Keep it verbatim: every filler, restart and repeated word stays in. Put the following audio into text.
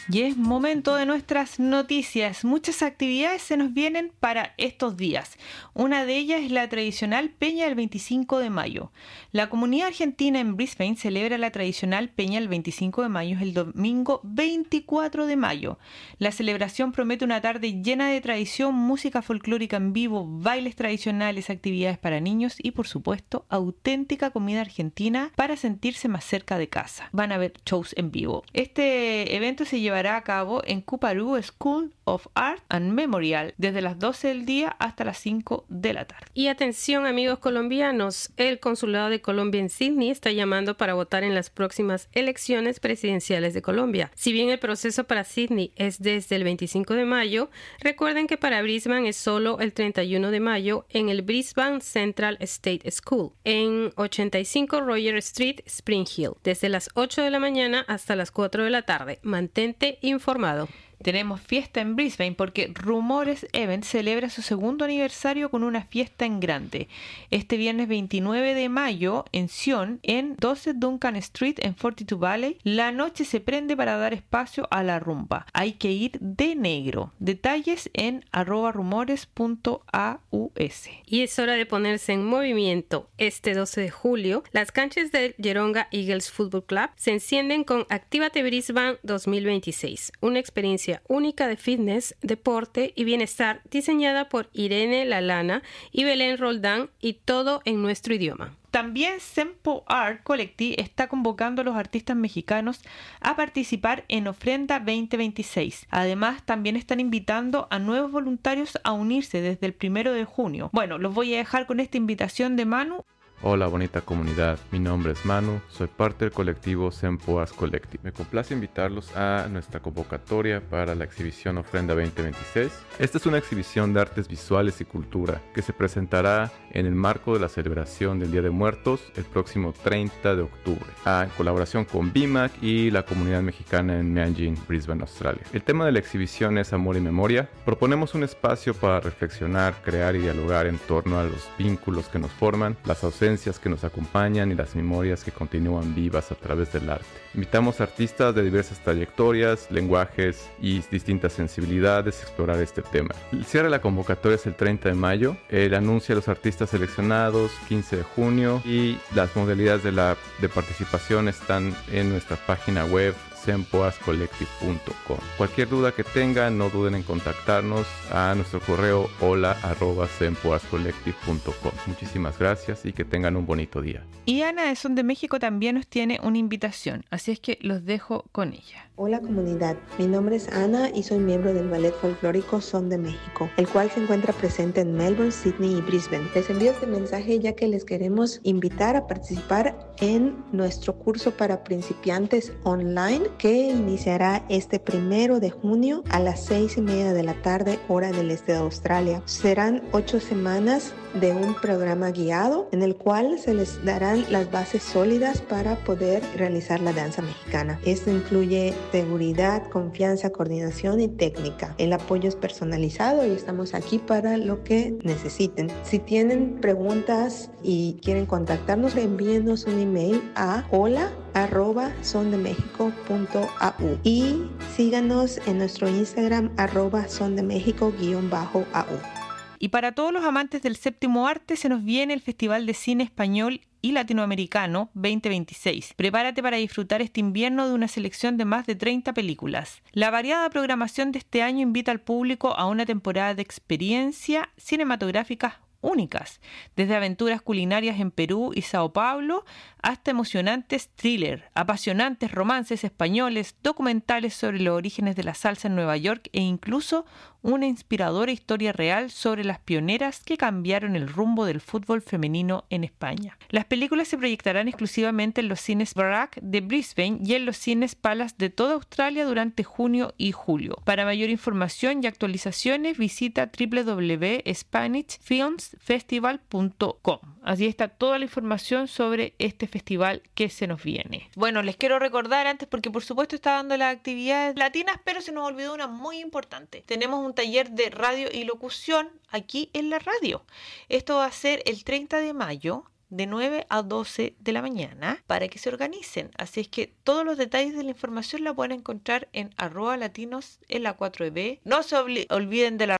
Y es momento de nuestras noticias. Muchas actividades se nos vienen para estos días. Una de ellas es la tradicional Peña del veinticinco de mayo. La comunidad argentina en Brisbane celebra la tradicional Peña el veinticinco de mayo, es el domingo veinticuatro de mayo. La celebración promete una tarde llena de tradición, música folclórica en vivo, bailes tradicionales, actividades para niños y, por supuesto, auténtica comida argentina para sentirse más cerca de casa. Van a haber shows en vivo. Este evento se llevará a cabo en Cuparú School of Art and Memorial desde las doce del día hasta las cinco de la tarde. Y atención, amigos colombianos, el Consulado de Colombia en Sydney está llamando para votar en las próximas elecciones presidenciales de Colombia. Si bien el proceso para Sydney es desde el veinticinco de mayo, recuerden que para Brisbane es solo el treinta y uno de mayo en el Brisbane Central State School en ochenta y cinco Roger Street, Spring Hill, desde las ocho de la mañana hasta las cuatro de la tarde. Mantente informado. Tenemos fiesta en Brisbane porque Rumores Event celebra su segundo aniversario con una fiesta en grande. Este viernes veintinueve de mayo en Sion, en doce Duncan Street en Forty Two Valley, la noche se prende para dar espacio a la rumba. Hay que ir de negro. Detalles en arroba rumores punto a u s. Y es hora de ponerse en movimiento. Este doce de julio, las canchas del Yeronga Eagles Football Club se encienden con Actívate Brisbane dos mil veintiséis, una experiencia única de fitness, deporte y bienestar diseñada por Irene Lalana y Belén Roldán, y todo en nuestro idioma. También Sempo Art Collective está convocando a los artistas mexicanos a participar en Ofrenda veinte veintiséis. Además, también están invitando a nuevos voluntarios a unirse desde el primero de junio. Bueno, los voy a dejar con esta invitación de Manu. Hola bonita comunidad, mi nombre es Manu, soy parte del colectivo Sempo Art Collective. Me complace invitarlos a nuestra convocatoria para la exhibición Ofrenda veinte veintiséis. Esta es una exhibición de artes visuales y cultura que se presentará en el marco de la celebración del Día de Muertos el próximo treinta de octubre, en colaboración con B M A C y la comunidad mexicana en Meanjin, Brisbane, Australia. El tema de la exhibición es amor y memoria. Proponemos un espacio para reflexionar, crear y dialogar en torno a los vínculos que nos forman, las ausencias que nos acompañan y las memorias que continúan vivas a través del arte. Invitamos a artistas de diversas trayectorias, lenguajes y distintas sensibilidades a explorar este tema. El cierre de la convocatoria es el treinta de mayo, el anuncio de los artistas seleccionados quince de junio y las modalidades de, la, de participación están en nuestra página web sempo art collective punto com. Cualquier duda que tengan, no duden en contactarnos a nuestro correo hola arroba sempo art collective punto com. Muchísimas gracias y que tengan un bonito día. Y Ana de Son de México también nos tiene una invitación, así es que los dejo con ella. Hola comunidad, mi nombre es Ana y soy miembro del ballet folclórico Son de México, el cual se encuentra presente en Melbourne, Sydney y Brisbane. Les envío este mensaje ya que les queremos invitar a participar en nuestro curso para principiantes online que iniciará este primero de junio a las seis y media de la tarde, hora del este de Australia. Serán ocho semanas de un programa guiado en el cual se les darán las bases sólidas para poder realizar la danza mexicana. Esto incluye seguridad, confianza, coordinación y técnica. El apoyo es personalizado y estamos aquí para lo que necesiten. Si tienen preguntas y quieren contactarnos, envíenos un email a hola arroba sondemexico punto a u y síganos en nuestro Instagram arroba sondemexico guión bajo a u. Y para todos los amantes del séptimo arte se nos viene el Festival de Cine Español y Latinoamericano veinte veintiséis. Prepárate para disfrutar este invierno de una selección de más de treinta películas. La variada programación de este año invita al público a una temporada de experiencias cinematográficas únicas, desde aventuras culinarias en Perú y Sao Paulo hasta emocionantes thrillers, apasionantes romances españoles, documentales sobre los orígenes de la salsa en Nueva York e incluso una inspiradora historia real sobre las pioneras que cambiaron el rumbo del fútbol femenino en España. Las películas se proyectarán exclusivamente en los cines Barack de Brisbane y en los cines Palace de toda Australia durante junio y julio. Para mayor información y actualizaciones visita doble u doble u doble u punto spanish films festival punto com. Así está toda la información sobre este festival que se nos viene. Bueno, les quiero recordar antes, porque por supuesto está dando las actividades latinas, pero se nos olvidó una muy importante. Tenemos un taller de radio y locución aquí en la radio. Esto va a ser el treinta de mayo de nueve a doce de la mañana para que se organicen. Así es que todos los detalles de la información la pueden encontrar en arroba latinos en la cuatro B. No se olviden de la